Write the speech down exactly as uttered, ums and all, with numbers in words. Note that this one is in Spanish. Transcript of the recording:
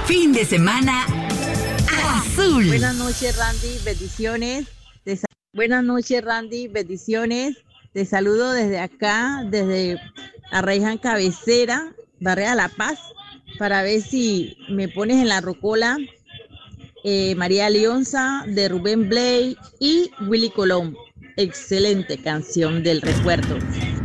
Fin de semana azul. Buenas noches, Randy, bendiciones. Te sa- Buenas noches, Randy, bendiciones. Te saludo desde acá, desde Arraiján Cabecera, Barrio La Paz, para ver si me pones en la rocola eh, María Leonza de Rubén Blay y Willy Colón. Excelente canción del recuerdo.